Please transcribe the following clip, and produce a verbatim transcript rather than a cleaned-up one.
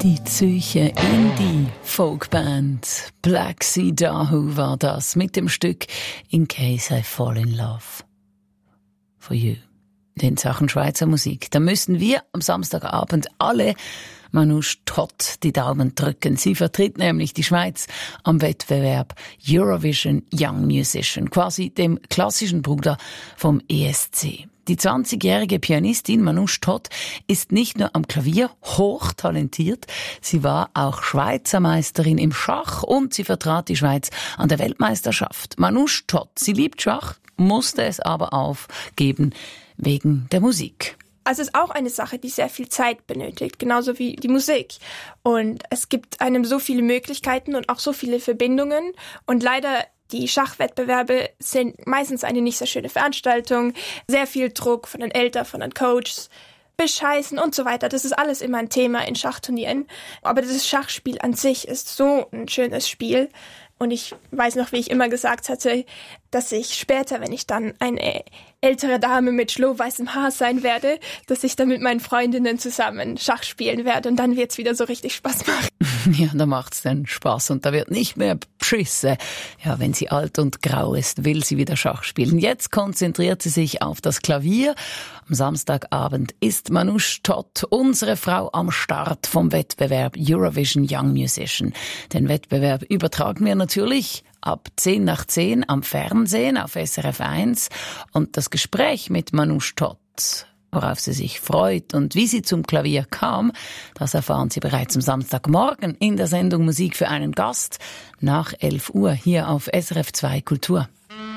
Die Zürcher Indie-Folkband Black Sea Dahu war das mit dem Stück In Case I Fall in Love for You. In Sachen Schweizer Musik, da müssen wir am Samstagabend alle Manouche Todt die Daumen drücken. Sie vertritt nämlich die Schweiz am Wettbewerb Eurovision Young Musician, quasi dem klassischen Bruder vom E S C. Die zwanzigjährige Pianistin Manouche Todt ist nicht nur am Klavier hochtalentiert, sie war auch Schweizer Meisterin im Schach und sie vertrat die Schweiz an der Weltmeisterschaft. Manouche Todt, sie liebt Schach, musste es aber aufgeben wegen der Musik. Also es ist auch eine Sache, die sehr viel Zeit benötigt, genauso wie die Musik. Und es gibt einem so viele Möglichkeiten und auch so viele Verbindungen. Und leider, die Schachwettbewerbe sind meistens eine nicht sehr schöne Veranstaltung. Sehr viel Druck von den Eltern, von den Coaches, bescheißen und so weiter. Das ist alles immer ein Thema in Schachturnieren. Aber das Schachspiel an sich ist so ein schönes Spiel. Und ich weiß noch, wie ich immer gesagt hatte, dass ich später, wenn ich dann eine ältere Dame mit schlohweißem Haar sein werde, dass ich dann mit meinen Freundinnen zusammen Schach spielen werde und dann wird's wieder so richtig Spaß machen. Ja, da macht's dann Spaß und da wird nicht mehr beschissen. Ja, wenn sie alt und grau ist, will sie wieder Schach spielen. Jetzt konzentriert sie sich auf das Klavier. Am Samstagabend ist Manouche Todt, unsere Frau, am Start vom Wettbewerb Eurovision Young Musician. Den Wettbewerb übertragen wir natürlich ab zehn nach zehn am Fernsehen auf S R F eins. Und das Gespräch mit Manouche Todt, worauf sie sich freut und wie sie zum Klavier kam, das erfahren Sie bereits am Samstagmorgen in der Sendung Musik für einen Gast nach elf Uhr hier auf S R F zwei Kultur.